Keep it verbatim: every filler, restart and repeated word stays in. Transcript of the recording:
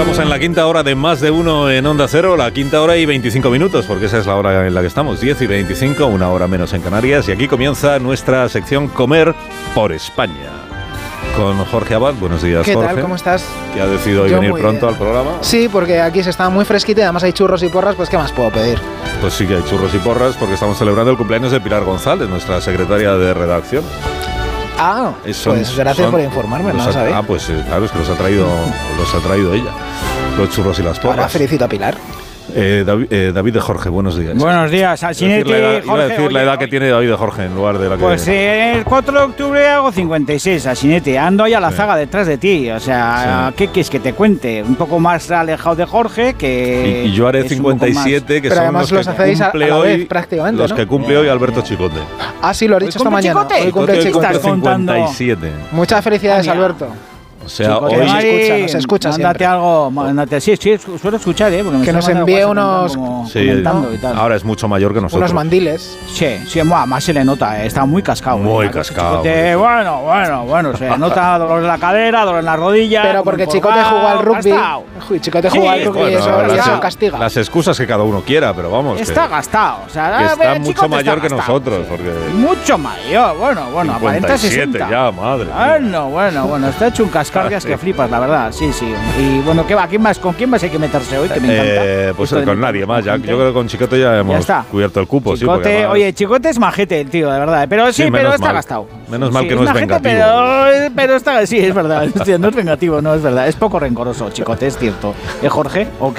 Estamos en la quinta hora de Más de Uno en Onda Cero, la quinta hora y veinticinco minutos, porque esa es la hora en la que estamos, diez y veinticinco, una hora menos en Canarias, y aquí comienza nuestra sección Comer por España. Con Jorge Abad. Buenos días, ¿Qué Jorge. tal? ¿Cómo estás? Que ha decidido hoy Yo venir muy pronto bien. al programa. Sí, porque aquí se está muy fresquito y además hay churros y porras, pues ¿qué más puedo pedir? Pues sí que hay churros y porras, porque estamos celebrando el cumpleaños de Pilar González, nuestra secretaria de redacción. Ah, Son- pues gracias son- por informarme, no los lo ha- sabía. Ah, pues eh, claro, es que los ha traído, los ha traído ella, los churros y las Ahora porras. felicito a Pilar. Eh, David, eh, David de Jorge, buenos días. Buenos días, Iba a decir Alcinete, la edad, Jorge. iba a decir la oye, edad que oye, tiene David de Jorge en lugar de la que... Pues eh, el cuatro de octubre hago cincuenta y seis, Alcinete. Ando ahí a la Sí. zaga detrás de ti. O sea, Sí. ¿qué quieres que te cuente? Un poco más alejado de Jorge, que. Y, y yo haré es un cincuenta y poco más- siete, que Pero son además los, los que hacéis a- a cumple la hoy, vez, prácticamente, los ¿no? que cumple Ya, hoy Alberto ya. Chicote. Ah, sí, lo he ¿Hoy dicho esta cumple mañana. Chicote? Hoy cumple ¿Qué Chicote. estás contando? cincuenta y siete. Muchas felicidades, Ah, mira. Alberto. O sea, Chicote, hoy... Nos Mari, escucha, nos escucha mándate siempre. algo, mándate, sí, sí, suelo escuchar, ¿eh? Porque me Que está nos mandando envíe WhatsApp unos- como Sí, comentando ¿no? y tal. Ahora es mucho mayor que nosotros. Unos mandiles. Sí, sí, buah, más se le nota, eh, está muy cascado. Muy eh, cascado, Chicote, muy bueno, bueno, bueno, se nota dolor en la cadera, dolor en la rodilla. Pero como porque Chicote encorvado, jugó al rugby. gastado. Uy, Chicote Sí, jugó al rugby y Bueno, eso, las, y eso las- castiga. las excusas que cada uno quiera, pero vamos. Está que, gastado, o sea, que a está ver, mucho Chicote mayor está que gastado, nosotros, sí. porque... Mucho mayor, bueno, bueno, aparenta cincuenta y siete sesenta. ya, madre mía. Bueno, bueno, bueno, está hecho un cascargas que flipas, la verdad, sí, sí. Y bueno, ¿qué va? ¿Quién más? ¿Con quién más hay que meterse hoy? Que me encanta. Eh, pues Esto de con meter nadie más. Ya, gente. yo creo que con Chicote ya hemos está. cubierto el cupo. sí, Chicote, porque además- oye, Chicote es majete el tío, de verdad. Pero sí, Sí, pero menos está mal. gastado. Menos mal Sí, que no es majete, vengativo. Pero, pero está, sí, es verdad. Hostia, no es vengativo, no es verdad. Es poco rencoroso, Chicote, es cierto. ¿Eh, Jorge? ¿O